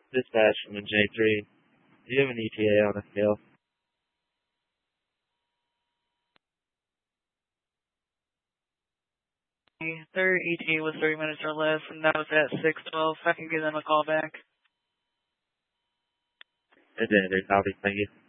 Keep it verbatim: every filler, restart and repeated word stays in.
Dispatch from the J three. Do you have an E T A on the scale? Their E T A was thirty minutes or less, and that was at six twelve. I can give them a call back. It's in there. Copy. Thank you.